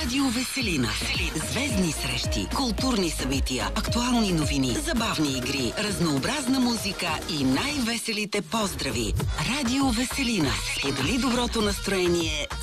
Радио Веселина. Звездни срещи, културни събития, актуални новини, забавни игри, разнообразна музика и най-веселите поздрави. Радио Веселина. Сподели доброто настроение